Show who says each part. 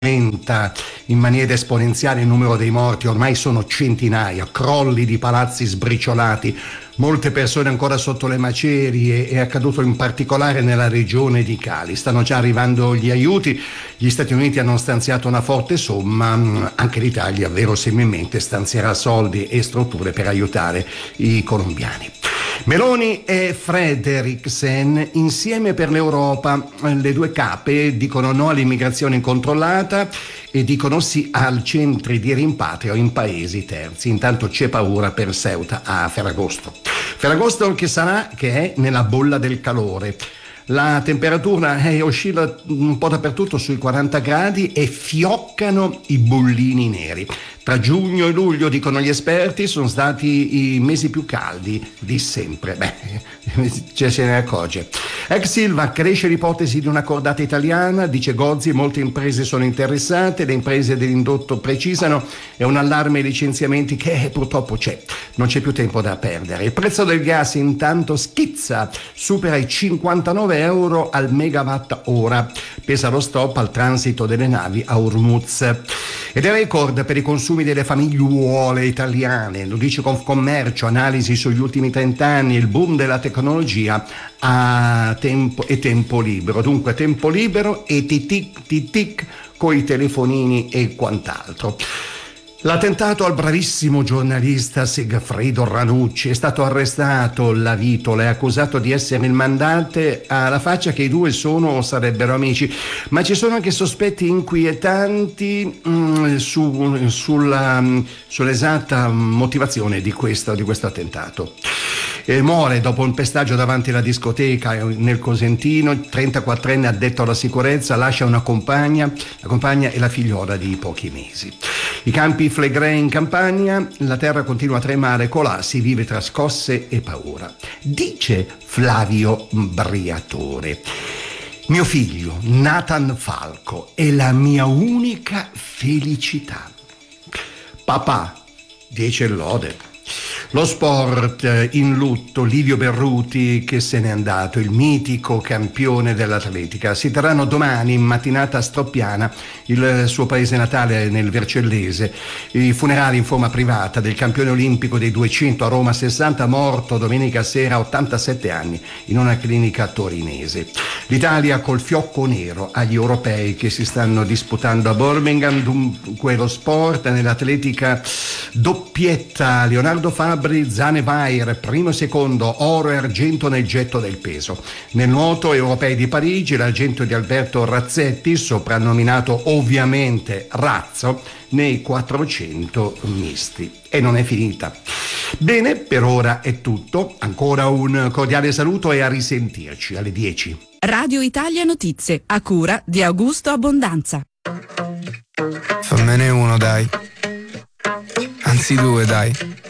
Speaker 1: aumenta in maniera esponenziale il numero dei morti, ormai sono centinaia, crolli di palazzi sbriciolati, molte persone ancora sotto le macerie. È accaduto in particolare nella regione di Cali. Stanno già arrivando gli aiuti, gli Stati Uniti hanno stanziato una forte somma, anche l'Italia verosimilmente stanzierà soldi e strutture per aiutare i colombiani. Meloni e Frederiksen insieme per l'Europa, le due cape dicono no all'immigrazione incontrollata e dicono sì ai centri di rimpatrio in paesi terzi. Intanto c'è paura per Ceuta a Ferragosto che è nella bolla del calore. La temperatura oscilla un po' dappertutto sui 40 gradi e fioccano i bollini neri. Tra giugno e luglio, dicono gli esperti, sono stati i mesi più caldi di sempre. Se ne accorge. Ex Silva, cresce l'ipotesi di una cordata italiana, dice Gozzi, molte imprese sono interessate, le imprese dell'indotto precisano, è un allarme ai licenziamenti che purtroppo c'è, non c'è più tempo da perdere. Il prezzo del gas intanto schizza, supera i 59 euro al megawatt ora, pesa lo stop al transito delle navi a Hormuz. Ed è record per i consumi delle famigliuole italiane, lo dice Confcommercio, analisi sugli ultimi 30 anni, il boom della tecnologia a tempo libero, dunque tempo libero e tic coi telefonini e quant'altro. L'attentato al bravissimo giornalista Segafredo Ranucci, è stato arrestato la Vitola, è accusato di essere il mandante, alla faccia che i due sono o sarebbero amici, ma ci sono anche sospetti inquietanti sull'esatta motivazione di questo attentato. Muore dopo un pestaggio davanti alla discoteca nel Cosentino, 34enne addetto alla sicurezza, lascia la compagna e la figliola di pochi mesi. I campi Flegrei in Campania, la terra continua a tremare, colà si vive tra scosse e paura. Dice Flavio Briatore: mio figlio Nathan Falco è la mia unica felicità. Papà, 10 lode. Lo sport in lutto, Livio Berruti che se n'è andato, il mitico campione dell'atletica. Si terranno domani in mattinata a Stroppiana, il suo paese natale nel Vercellese, i funerali in forma privata del campione olimpico dei 200 a Roma 60, morto domenica sera a 87 anni in una clinica torinese. L'Italia col fiocco nero agli europei che si stanno disputando a Birmingham. Dunque lo sport nell'atletica, doppietta Leonardo Fabri, Zane Bayer, primo e secondo, oro e argento nel getto del peso. Nel nuoto europei di Parigi, l'argento di Alberto Razzetti, soprannominato ovviamente Razzo, nei 400 misti. E non è finita. Bene, per ora è tutto. Ancora un cordiale saluto e a risentirci alle 10.
Speaker 2: Radio Italia Notizie, a cura di Augusto Abbondanza.
Speaker 3: Fammene uno, dai. Anzi due, dai.